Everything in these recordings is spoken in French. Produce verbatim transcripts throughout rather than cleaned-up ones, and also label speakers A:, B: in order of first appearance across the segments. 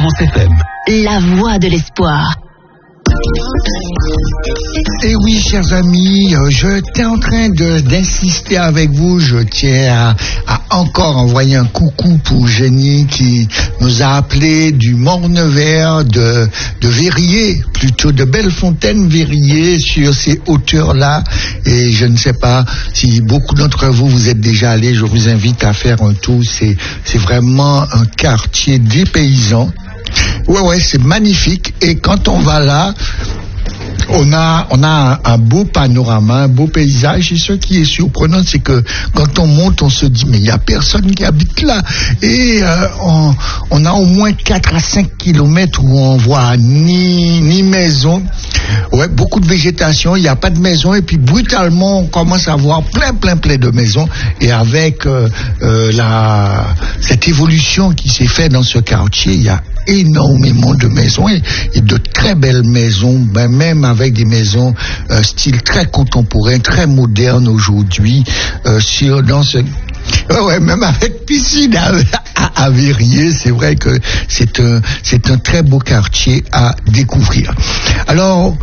A: Espérance F M.
B: La voix de l'espoir.
C: Et oui, chers amis, euh, j'étais en train de, d'insister avec vous. Je tiens à, à encore envoyer un coucou pour Jenny qui nous a appelé du Morne-Vert, de, de Verrier, plutôt de Bellefontaine-Verrier, sur ces hauteurs-là. Et je ne sais pas si beaucoup d'entre vous, vous êtes déjà allés. Je vous invite à faire un tour. C'est, c'est vraiment un quartier dépaysant. Ouais, ouais, c'est magnifique. Et quand on va là, on a, on a un, un beau panorama, un beau paysage. Et ce qui est surprenant, c'est que quand on monte, on se dit, mais il n'y a personne qui habite là. Et euh, on, on a au moins quatre à cinq kilomètres où on voit ni, ni maison. Ouais, beaucoup de végétation, il n'y a pas de maison. Et puis brutalement, on commence à voir plein, plein, plein de maisons. Et avec euh, euh, la, cette évolution qui s'est faite dans ce quartier, il y a énormément de maisons et, et de très belles maisons, ben même avec des maisons euh, style très contemporain, très moderne aujourd'hui, euh, sur dans ce ouais, ouais, même avec piscine à, à, à Verrier, c'est vrai que c'est un c'est un très beau quartier à découvrir. Alors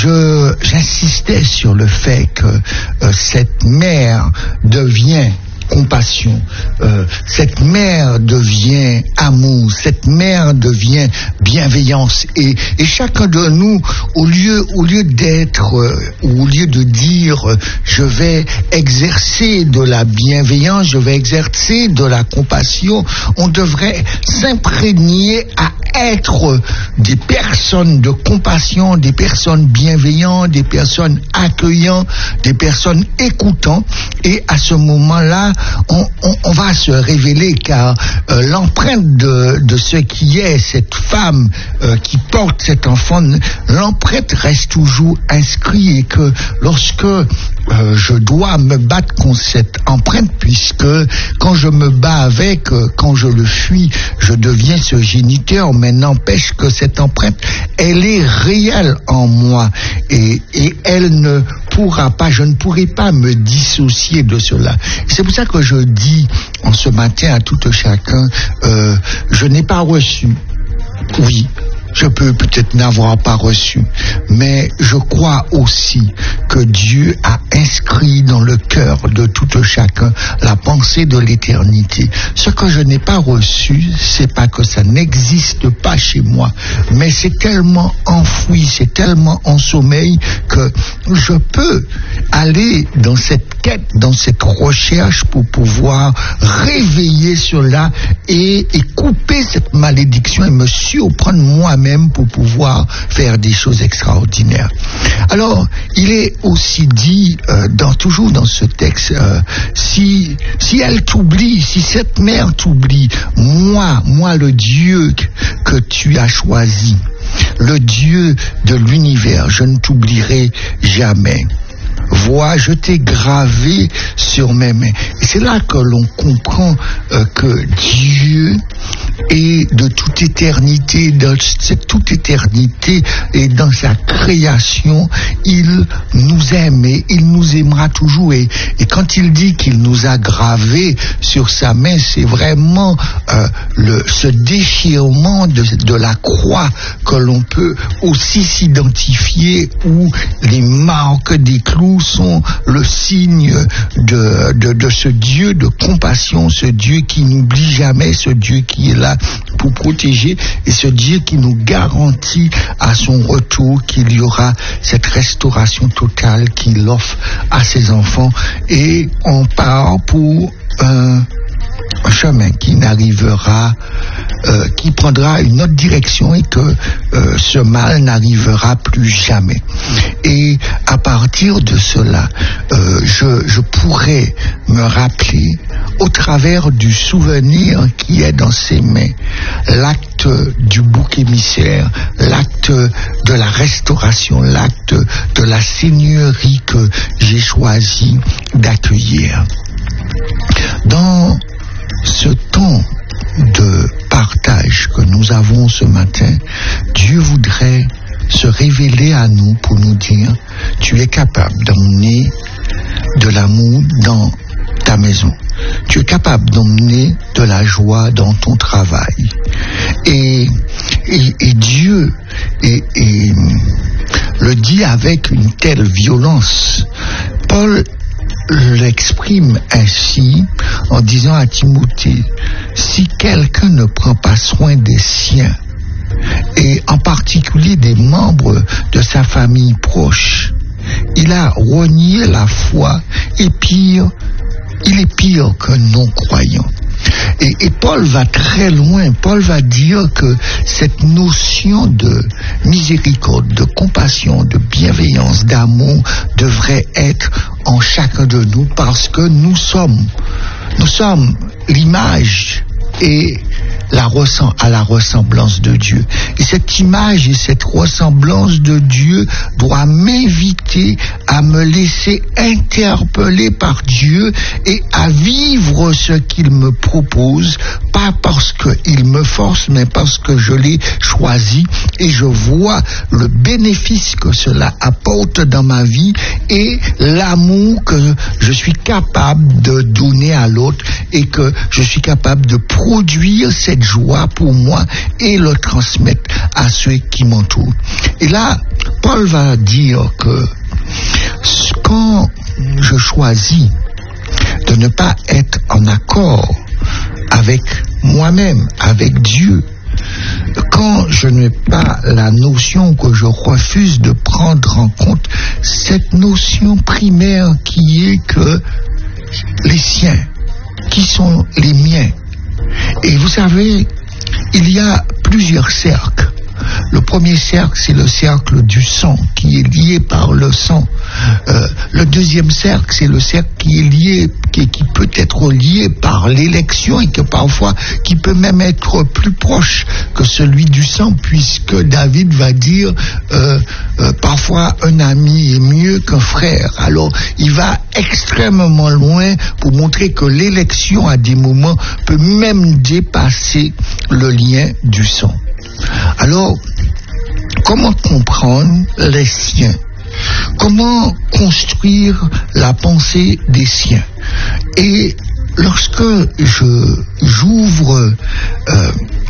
C: je j'insistais sur le fait que euh, cette mer devient compassion, euh, cette mer devient amour, cette mer devient bienveillance, et, et chacun de nous, au lieu, au lieu d'être, euh, au lieu de dire euh, je vais exercer de la bienveillance, je vais exercer de la compassion, on devrait s'imprégner à être des personnes de compassion, des personnes bienveillantes, des personnes accueillantes, des personnes écoutantes, et à ce moment-là, On, on, on va se révéler, car euh, l'empreinte de, de ce qui est cette femme euh, qui porte cet enfant, l'empreinte reste toujours inscrite, et que lorsque euh, je dois me battre contre cette empreinte, puisque quand je me bats avec, euh, quand je le fuis, je deviens ce géniteur, mais n'empêche que cette empreinte, elle est réelle en moi, et, et elle ne pourra pas, je ne pourrai pas me dissocier de cela. C'est pour ça que je dis en ce matin à tout chacun, euh, je n'ai pas reçu, oui, je peux peut-être n'avoir pas reçu, mais je crois aussi que Dieu a inscrit dans le cœur de tout chacun la pensée de l'éternité. Ce que je n'ai pas reçu, c'est pas que ça n'existe pas chez moi, mais c'est tellement enfoui, c'est tellement en sommeil que je peux aller dans cette quête, dans cette recherche pour pouvoir réveiller cela et, et couper cette malédiction et me surprendre moi-même pour pouvoir faire des choses extraordinaires. Alors, il est aussi dit, euh, dans, toujours dans ce texte, euh, si, si elle t'oublie, si cette mère t'oublie, moi, moi le Dieu que tu as choisi, le Dieu de l'univers, je ne t'oublierai jamais. Vois, je t'ai gravé sur mes mains. Et c'est là que l'on comprend euh, que Dieu est de toute éternité, dans cette toute éternité et dans sa création, il nous aime et il nous aimera toujours. Et, et quand il dit qu'il nous a gravés sur sa main, c'est vraiment euh, le, ce déchirement de, de la croix que l'on peut aussi s'identifier, où les marques des clous sont le signe de, de, de ce Dieu de compassion, ce Dieu qui n'oublie jamais, ce Dieu qui est là pour protéger, et ce Dieu qui nous garantit à son retour qu'il y aura cette restauration totale qu'il offre à ses enfants. Et on part pour un un chemin qui n'arrivera, euh, qui prendra une autre direction, et que euh, ce mal n'arrivera plus jamais. Et à partir de cela, euh, je, je pourrais me rappeler, au travers du souvenir qui est dans ses mains, l'acte du bouc émissaire, l'acte de la restauration, l'acte de la seigneurie que j'ai choisi d'accueillir. Dans ce temps de partage que nous avons ce matin, Dieu voudrait se révéler à nous pour nous dire: tu es capable d'emmener de l'amour dans ta maison. Tu es capable d'emmener de la joie dans ton travail. Et avec une telle violence. Paul l'exprime ainsi en disant à Timothée, si quelqu'un ne prend pas soin des siens, et en particulier des membres de sa famille proche, il a renié la foi et pire, il est pire qu'un non-croyant. Et, et Paul va très loin. Paul va dire que cette notion de miséricorde, de compassion, de bienveillance, d'amour devrait être en chacun de nous parce que nous sommes, nous sommes l'image et la ressent à la ressemblance de Dieu. Et cette image et cette ressemblance de Dieu doit m'inviter à me laisser interpeller par Dieu et à vivre ce qu'il me propose, pas parce qu'il me force, mais parce que je l'ai choisi et je vois le bénéfice que cela apporte dans ma vie et l'amour que je suis capable de donner à l'autre et que je suis capable de produire cette joie pour moi et le transmettre à ceux qui m'entourent. Et là, Paul va dire que quand je choisis de ne pas être en accord avec moi-même, avec Dieu, quand je n'ai pas la notion que je refuse de prendre en compte, cette notion primaire qui est que les siens, qui sont les miens. Et vous savez, il y a plusieurs cercles. Le premier cercle, c'est le cercle du sang, qui est lié par le sang. Euh, le deuxième cercle, c'est le cercle qui est lié, qui, qui peut être lié par l'élection et que parfois, qui peut même être plus proche que celui du sang, puisque David va dire, euh, euh, parfois un ami est mieux qu'un frère. Alors, il va extrêmement loin pour montrer que l'élection, à des moments, peut même dépasser le lien du sang. Alors, comment comprendre les siens? Comment construire la pensée des siens? Et lorsque je j'ouvre euh,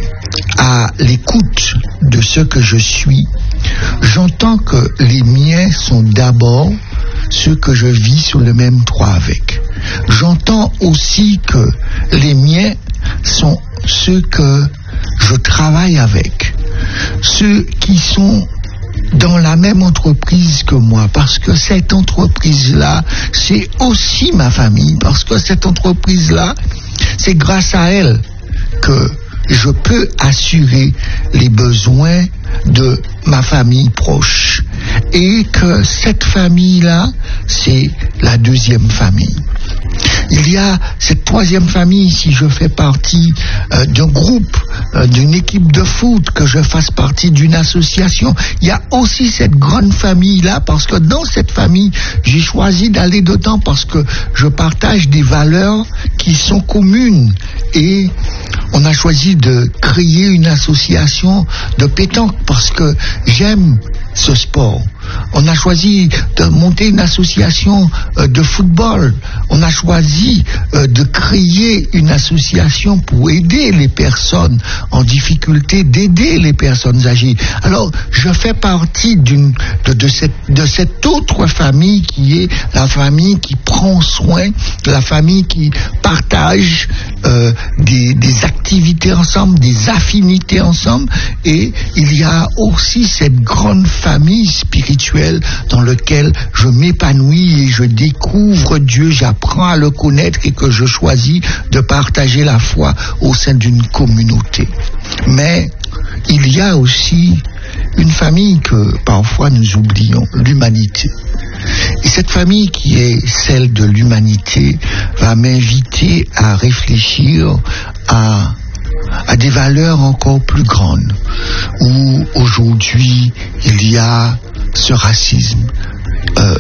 C: à l'écoute de ce que je suis, j'entends que les miens sont d'abord ceux que je vis sur le même toit avec. J'entends aussi que les miens sont ceux que je travaille avec, ceux qui sont dans la même entreprise que moi, parce que cette entreprise-là, c'est aussi ma famille, parce que cette entreprise-là, c'est grâce à elle que je peux assurer les besoins de ma famille proche. Et que cette famille-là, c'est la deuxième famille. Il y a cette troisième famille, si je fais partie euh, d'un groupe, euh, d'une équipe de foot, que je fasse partie d'une association, il y a aussi cette grande famille-là, parce que dans cette famille, j'ai choisi d'aller dedans parce que je partage des valeurs qui sont communes. Et on a choisi de créer une association de pétanque parce que j'aime ce sport. On a choisi de monter une association euh, de football. On a choisi euh, de créer une association pour aider les personnes en difficulté, d'aider les personnes âgées. Alors, je fais partie d'une, de, de, cette, de cette autre famille qui est la famille qui prend soin, la famille qui partage euh, des, des activités ensemble, des affinités ensemble. Et il y a aussi cette grande famille spirituelle dans lequel je m'épanouis et je découvre Dieu, j'apprends à le connaître et que je choisis de partager la foi au sein d'une communauté. Mais il y a aussi une famille que parfois nous oublions, l'humanité. Et cette famille qui est celle de l'humanité va m'inviter à réfléchir à à des valeurs encore plus grandes, où aujourd'hui il y a ce racisme. Euh,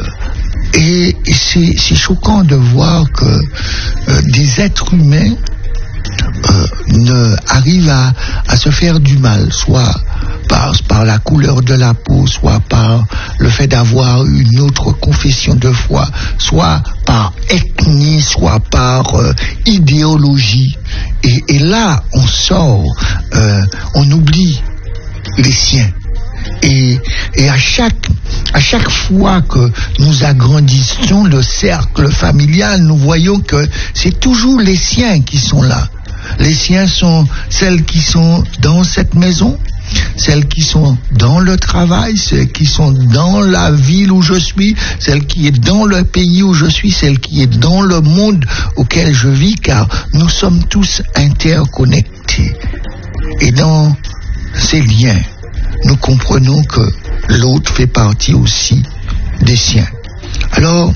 C: et et c'est, c'est choquant de voir que euh, des êtres humains euh, ne arrivent à, à se faire du mal, soit par, par la couleur de la peau, soit par le fait d'avoir une autre confession de foi, soit par ethnie, soit par euh, idéologie. Et, et là, on sort, euh, on oublie les siens. Et, et à chaque à chaque fois que nous agrandissons le cercle familial, nous voyons que c'est toujours les siens qui sont là. Les siens sont celles qui sont dans cette maison, celles qui sont dans le travail, celles qui sont dans la ville où je suis, celles qui est dans le pays où je suis, celles qui est dans le monde auquel je vis, car nous sommes tous interconnectés. Et dans ces liens, nous comprenons que l'autre fait partie aussi des siens. Alors,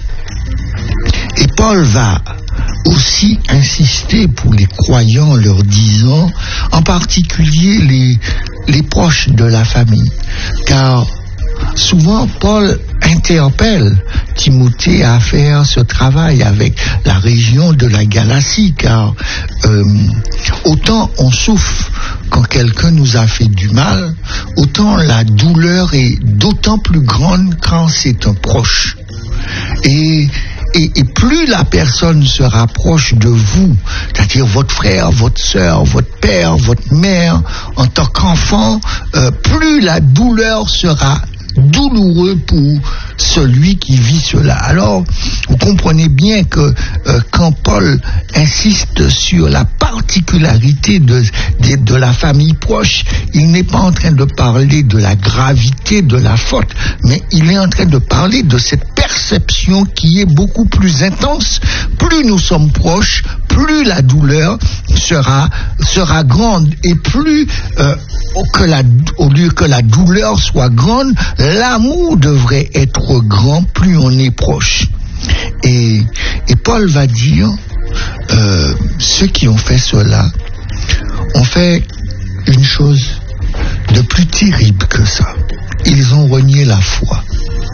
C: et Paul va aussi insister pour les croyants en leur disant, en particulier les, les proches de la famille, car souvent Paul interpelle Timothée à faire ce travail avec la région de la Galatie, car euh, autant on souffre quand quelqu'un nous a fait du mal, autant la douleur est d'autant plus grande quand c'est un proche. Et Et, et plus la personne se rapproche de vous, c'est-à-dire votre frère, votre sœur, votre père, votre mère, en tant qu'enfant, euh, plus la douleur sera douloureuse pour celui qui vit cela. Alors, vous comprenez bien que euh, quand Paul insiste sur la particularité de, de, de la famille proche, il n'est pas en train de parler de la gravité de la faute, mais il est en train de parler de cette perception qui est beaucoup plus intense. Plus nous sommes proches, plus la douleur sera, sera grande, et plus euh, que la, au lieu que la douleur soit grande, l'amour devrait être grand plus on est proche. Et, et Paul va dire, euh, ceux qui ont fait cela ont fait une chose de plus terrible que ça. Ils ont renié la foi.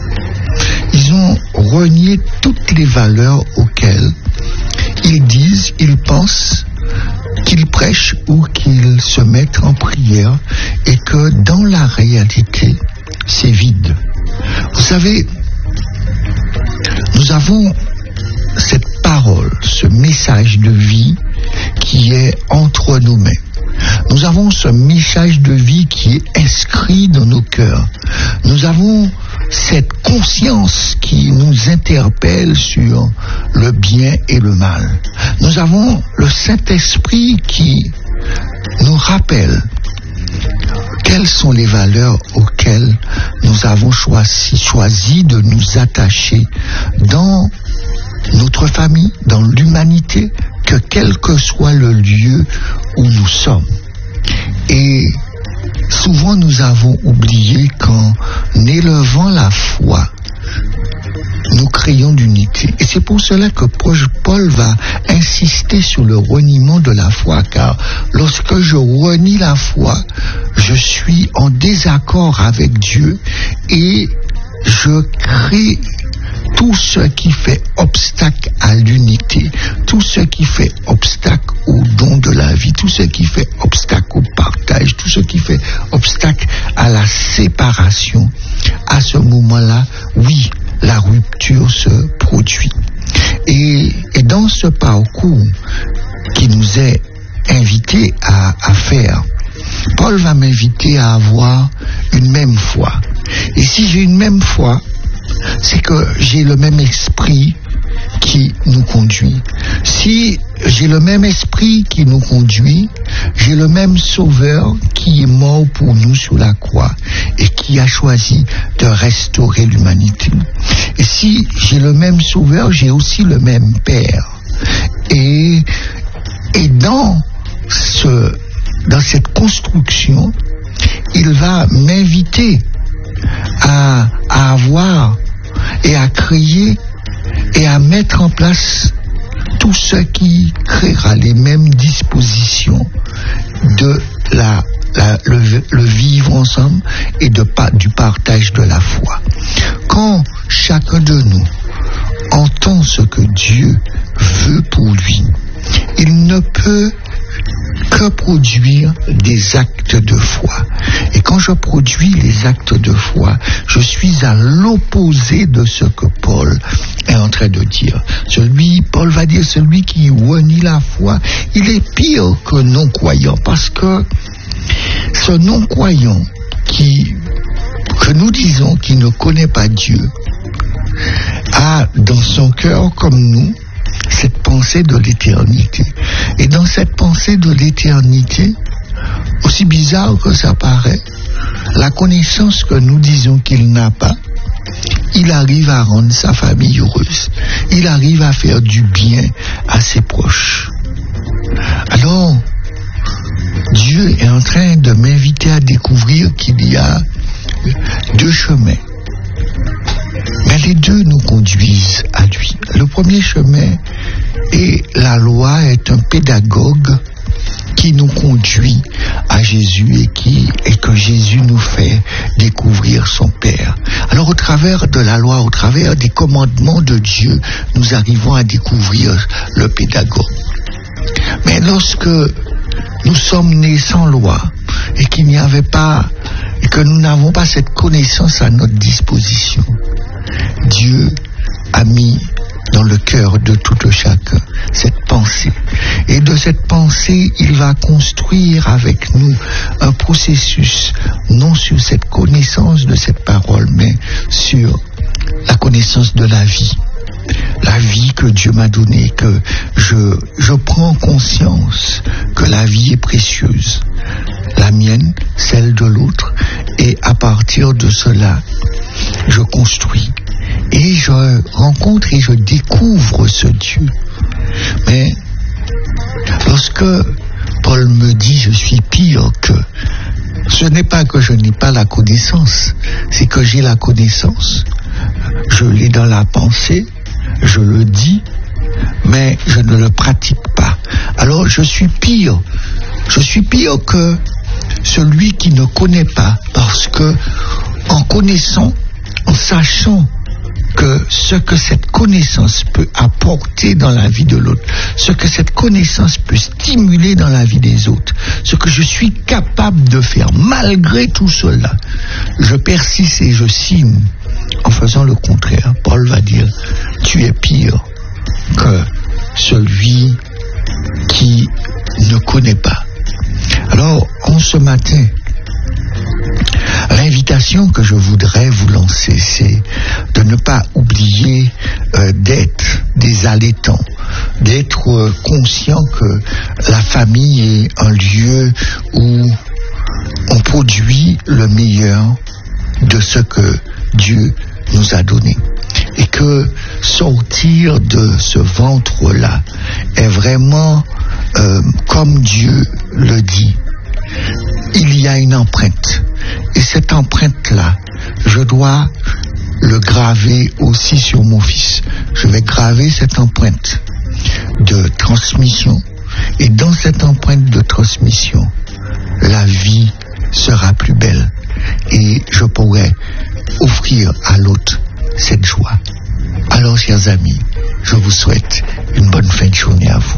C: Ils ont renié toutes les valeurs auxquelles ils disent, ils pensent, qu'ils prêchent ou qu'ils se mettent en prière, et que dans la réalité, c'est vide. Vous savez, nous avons cette parole, ce message de vie qui est entre nos mains. Nous avons ce message de vie qui est inscrit dans nos cœurs. Nous avons cette conscience qui nous interpelle sur le bien et le mal. Nous avons le Saint-Esprit qui nous rappelle quelles sont les valeurs auxquelles nous avons choisi, choisi de nous attacher dans notre famille, dans l'humanité, que quel que soit le lieu où nous sommes. Et souvent nous avons oublié qu'en élevant la foi, nous créons l'unité. Et c'est pour cela que Paul va insister sur le reniement de la foi, car lorsque je renie la foi, je suis en désaccord avec Dieu et je crée tout ce qui fait obstacle à l'unité, tout ce qui fait obstacle au don de la vie, tout ce qui fait obstacle au partage, tout ce qui fait obstacle à la séparation. À ce moment-là, oui, la rupture se produit. Et, et dans ce parcours qui nous est invité à, à faire, Paul va m'inviter à avoir une même foi. Et si j'ai une même foi, c'est que j'ai le même esprit qui nous conduit. Si j'ai le même esprit qui nous conduit, j'ai le même Sauveur qui est mort pour nous sur la croix et qui a choisi de restaurer l'humanité. Et si j'ai le même Sauveur, j'ai aussi le même Père. Et, et dans, ce, dans cette construction, il va m'inviter à, à avoir et à créer et à mettre en place tout ce qui créera les mêmes dispositions de la, la, le, le vivre ensemble et de, du partage de la foi. Quand chacun de nous entend ce que Dieu veut pour lui, il ne peut que produire des actes de foi. Et quand je produis les actes de foi, je suis à l'opposé de ce que Paul est en train de dire. Celui, Paul va dire, celui qui renie la foi, il est pire que non-croyant, parce que ce non-croyant qui, que que nous disons qu'il ne connaît pas Dieu a dans son cœur, comme nous, cette pensée de l'éternité. Et dans cette pensée de l'éternité, aussi bizarre que ça paraît, la connaissance que nous disons qu'il n'a pas, il arrive à rendre sa famille heureuse. Il arrive à faire du bien à ses proches. Alors, Dieu est en train de m'inviter à découvrir qu'il y a deux chemins. Mais les deux nous conduisent à lui. Le premier chemin est la loi, est un pédagogue qui nous conduit à Jésus et, qui, et que Jésus nous fait découvrir son Père. Alors au travers de la loi, au travers des commandements de Dieu, nous arrivons à découvrir le pédagogue. Mais lorsque nous sommes nés sans loi et qu'il n'y avait pas, et que nous n'avons pas cette connaissance à notre disposition, Dieu a mis dans le cœur de tout chacun cette pensée. Et de cette pensée, il va construire avec nous un processus, non sur cette connaissance de cette parole, mais sur la connaissance de la vie. La vie que Dieu m'a donnée, que je, je prends conscience que la vie est précieuse. La mienne, celle de l'autre. Et à partir de cela, je construis. Et je rencontre et je découvre ce Dieu. Mais lorsque Paul me dit je suis pire que, ce n'est pas que je n'ai pas la connaissance, c'est que j'ai la connaissance. Je l'ai dans la pensée, je le dis, mais je ne le pratique pas. Alors je suis pire. Je suis pire que celui qui ne connaît pas, parce que en connaissant, en sachant que ce que cette connaissance peut apporter dans la vie de l'autre, ce que cette connaissance peut stimuler dans la vie des autres, ce que je suis capable de faire malgré tout cela, je persiste et je signe en faisant le contraire. Paul va dire, tu es pire que celui qui ne connaît pas. Alors, en ce matin, l'invitation que je voudrais vous lancer, c'est de ne pas oublier euh, d'être des allaitants, d'être euh, conscient que la famille est un lieu où on produit le meilleur de ce que Dieu nous a donné. Et que sortir de ce ventre-là est vraiment euh, comme Dieu le dit. Il y a une empreinte. Et cette empreinte-là, je dois le graver aussi sur mon fils. Je vais graver cette empreinte de transmission. Et dans cette empreinte de transmission, la vie sera plus belle. Et je pourrai offrir à l'autre cette joie. Alors, chers amis, je vous souhaite une bonne fin de journée à vous.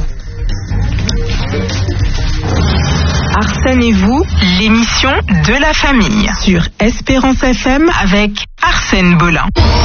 A: Arsène et vous, l'émission de la famille sur Espérance F M avec Arsène Bolin.